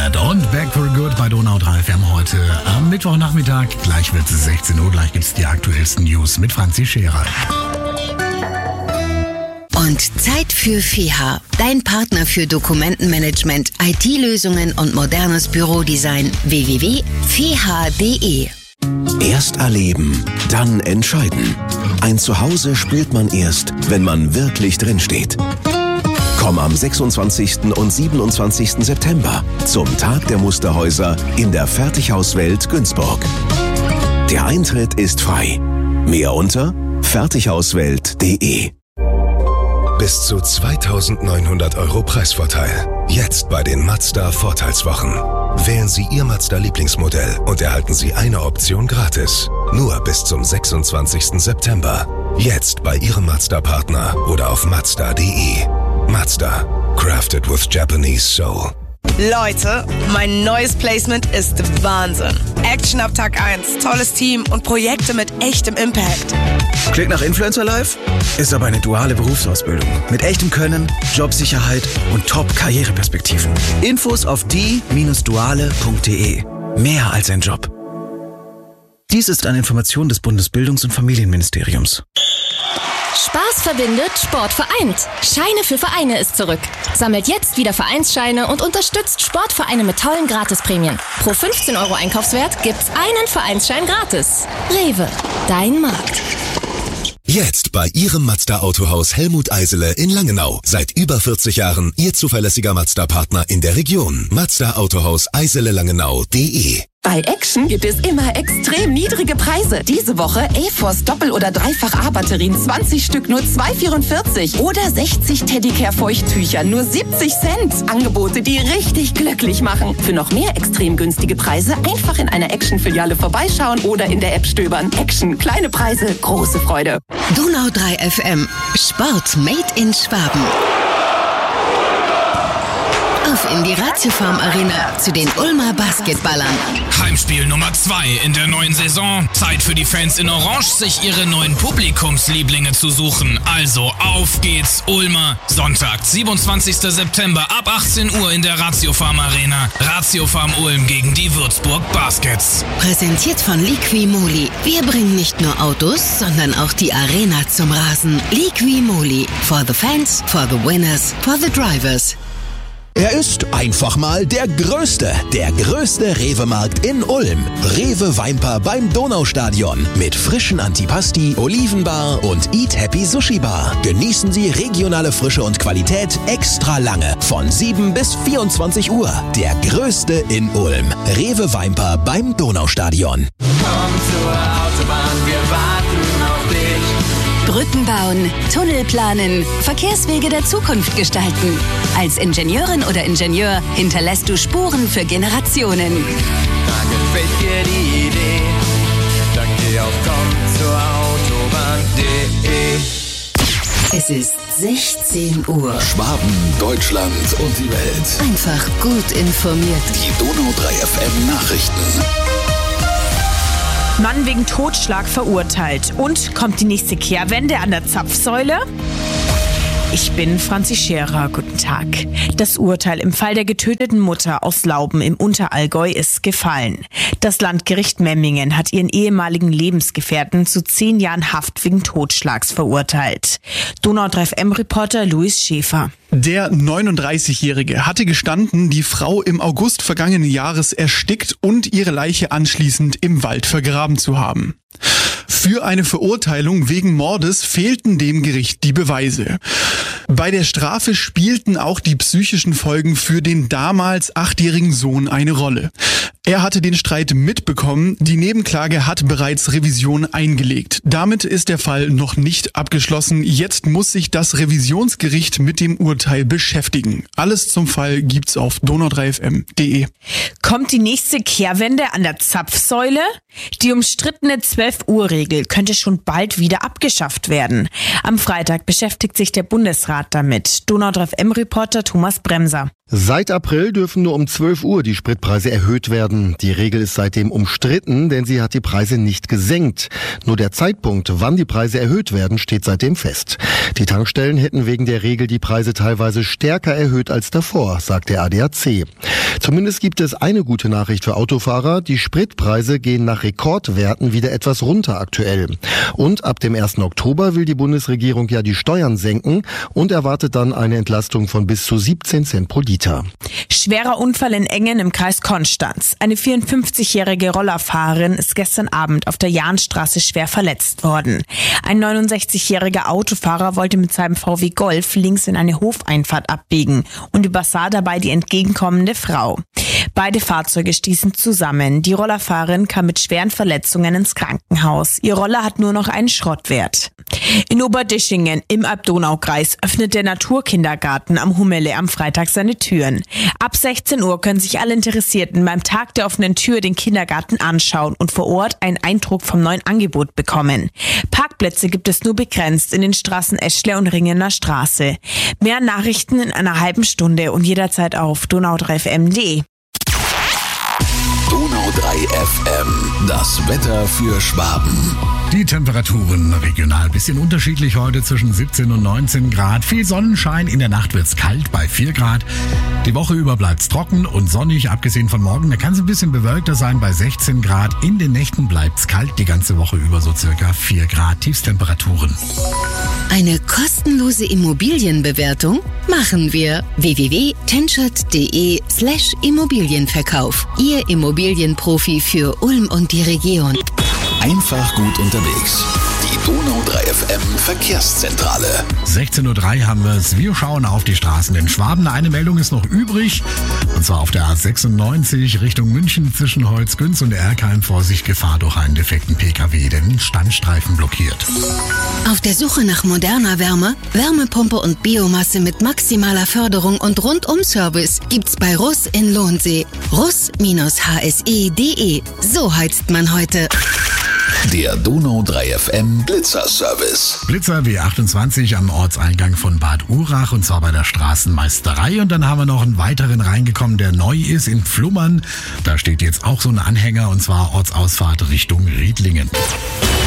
Bad und Back for Good bei Donau 3 FM heute am Mittwochnachmittag. Gleich wird es 16 Uhr, gleich gibt's die aktuellsten News mit Franzi Scherer. Und Zeit für FEHA, dein Partner für Dokumentenmanagement, IT-Lösungen und modernes Bürodesign. www.feha.de. Erst erleben, dann entscheiden. Ein Zuhause spielt man erst, wenn man wirklich drinsteht. Komm am 26. und 27. September zum Tag der Musterhäuser in der Fertighauswelt Günzburg. Der Eintritt ist frei. Mehr unter fertighauswelt.de. Bis zu 2.900 € Preisvorteil. Jetzt bei den Mazda Vorteilswochen. Wählen Sie Ihr Mazda-Lieblingsmodell und erhalten Sie eine Option gratis. Nur bis zum 26. September. Jetzt bei Ihrem Mazda-Partner oder auf Mazda.de. Mazda. Crafted with Japanese Soul. Leute, mein neues Placement ist Wahnsinn. Action ab Tag 1, tolles Team und Projekte mit echtem Impact. Klingt nach Influencer Life? Ist aber eine duale Berufsausbildung. Mit echtem Können, Jobsicherheit und Top-Karriereperspektiven. Infos auf die-duale.de. Mehr als ein Job. Dies ist eine Information des Bundesbildungs- und Familienministeriums. Spaß verbindet, Sport vereint. Scheine für Vereine ist zurück. Sammelt jetzt wieder Vereinsscheine und unterstützt Sportvereine mit tollen Gratisprämien. Pro 15 € Einkaufswert gibt's einen Vereinsschein gratis. Rewe, dein Markt. Jetzt bei Ihrem Mazda-Autohaus Helmut Eisele in Langenau. Seit über 40 Jahren Ihr zuverlässiger Mazda-Partner in der Region. Mazda-Autohaus eiselelangenau.de. Bei Action gibt es immer extrem niedrige Preise. Diese Woche A-Force Doppel- oder Dreifach-A-Batterien 20 Stück nur 2,44 oder 60 Teddicare-Feuchttücher nur 70 Cent. Angebote, die richtig glücklich machen. Für noch mehr extrem günstige Preise einfach in einer Action-Filiale vorbeischauen oder in der App stöbern. Action, kleine Preise, große Freude. Donau 3 FM. Sport made in Schwaben. Auf in die Ratiofarm Arena zu den Ulmer Basketballern. Heimspiel Nummer 2 in der neuen Saison. Zeit für die Fans in Orange, sich ihre neuen Publikumslieblinge zu suchen. Also auf geht's, Ulmer. Sonntag, 27. September ab 18 Uhr in der Ratiofarm Arena. Ratiofarm Ulm gegen die Würzburg Baskets. Präsentiert von Liqui-Moly. Wir bringen nicht nur Autos, sondern auch die Arena zum Rasen. Liqui-Moly. For the fans, for the winners, for the drivers. Er ist einfach mal der größte Rewe-Markt in Ulm. Rewe Weimper beim Donaustadion. Mit frischen Antipasti, Olivenbar und Eat Happy Sushi Bar. Genießen Sie regionale Frische und Qualität extra lange. Von 7 bis 24 Uhr. Der größte in Ulm. Rewe Weimper beim Donaustadion. Komm zur Autobahn, wir warten auf dich. Brücken bauen, Tunnel planen, Verkehrswege der Zukunft gestalten. Als Ingenieurin oder Ingenieur hinterlässt du Spuren für Generationen. Da gefällt dir die Idee, dann geh auf kommzurautobahn.de. Es ist 16 Uhr. Schwaben, Deutschland und die Welt. Einfach gut informiert. Die Donau 3 FM Nachrichten. Mann wegen Totschlag verurteilt. Und kommt die nächste Kehrwende an der Zapfsäule? Ich bin Franzi Scherer. Guten Tag. Das Urteil im Fall der getöteten Mutter aus Lauben im Unterallgäu ist gefallen. Das Landgericht Memmingen hat ihren ehemaligen Lebensgefährten zu 10 Jahren Haft wegen Totschlags verurteilt. Donau 3 FM-Reporter Luis Schäfer. Der 39-Jährige hatte gestanden, die Frau im August vergangenen Jahres erstickt und ihre Leiche anschließend im Wald vergraben zu haben. Für eine Verurteilung wegen Mordes fehlten dem Gericht die Beweise. Bei der Strafe spielten auch die psychischen Folgen für den damals 8-jährigen Sohn eine Rolle. Er hatte den Streit mitbekommen, die Nebenklage hat bereits Revision eingelegt. Damit ist der Fall noch nicht abgeschlossen. Jetzt muss sich das Revisionsgericht mit dem Urteil beschäftigen. Alles zum Fall gibt's auf donau3fm.de. Kommt die nächste Kehrwende an der Zapfsäule? Die umstrittene 12-Uhr-Regel könnte schon bald wieder abgeschafft werden. Am Freitag beschäftigt sich der Bundesrat damit. Donau 3 FM-Reporter Thomas Bremser. Seit April dürfen nur um 12 Uhr die Spritpreise erhöht werden. Die Regel ist seitdem umstritten, denn sie hat die Preise nicht gesenkt. Nur der Zeitpunkt, wann die Preise erhöht werden, steht seitdem fest. Die Tankstellen hätten wegen der Regel die Preise teilweise stärker erhöht als davor, sagt der ADAC. Zumindest gibt es eine gute Nachricht für Autofahrer. Die Spritpreise gehen nach Rekordwerten wieder etwas runter aktuell. Und ab dem 1. Oktober will die Bundesregierung ja die Steuern senken und erwartet dann eine Entlastung von bis zu 17 Cent pro Liter. Schwerer Unfall in Engen im Kreis Konstanz. Eine 54-jährige Rollerfahrerin ist gestern Abend auf der Jahnstraße schwer verletzt worden. Ein 69-jähriger Autofahrer wollte mit seinem VW Golf links in eine Hofeinfahrt abbiegen und übersah dabei die entgegenkommende Frau. Beide Fahrzeuge stießen zusammen. Die Rollerfahrerin kam mit schweren Verletzungen ins Krankenhaus. Ihr Roller hat nur noch einen Schrottwert. In Oberdischingen im Alb-Donau-Kreis öffnet der Naturkindergarten am Hummele am Freitag seine Türen. Ab 16 Uhr können sich alle Interessierten beim Tag der offenen Tür den Kindergarten anschauen und vor Ort einen Eindruck vom neuen Angebot bekommen. Parkplätze gibt es nur begrenzt in den Straßen Eschle und Ringener Straße. Mehr Nachrichten in einer halben Stunde und jederzeit auf donau3fm.de. Donau 3 FM, das Wetter für Schwaben. Die Temperaturen regional bisschen unterschiedlich heute zwischen 17 und 19 Grad. Viel Sonnenschein, in der Nacht wird's kalt bei 4 Grad. Die Woche über bleibt's trocken und sonnig, abgesehen von morgen. Da kann es ein bisschen bewölkter sein bei 16 Grad. In den Nächten bleibt's kalt, die ganze Woche über so circa 4 Grad Tiefstemperaturen. Eine kostenlose Immobilienbewertung machen wir. www.tenschert.de/Immobilienverkauf. Ihr Immobilienprofi für Ulm und die Region. Einfach gut unterwegs. Die Donau 3 FM Verkehrszentrale. 16:03 Uhr haben wir es. Wir schauen auf die Straßen in Schwaben. Eine Meldung ist noch übrig. Und zwar auf der A96 Richtung München zwischen Holzgünz und Erkheim. Vorsicht, Gefahr durch einen defekten PKW, den Standstreifen blockiert. Auf der Suche nach moderner Wärme, Wärmepumpe und Biomasse mit maximaler Förderung und Rundum-Service gibt's bei Russ in Lohnsee. Russ-hse.de. So heizt man heute. Der Donau 3 FM Blitzer-Service. Blitzer W28 am Ortseingang von Bad Urach und zwar bei der Straßenmeisterei. Und dann haben wir noch einen weiteren reingekommen, der neu ist in Flummern. Da steht jetzt auch so ein Anhänger und zwar Ortsausfahrt Richtung Riedlingen.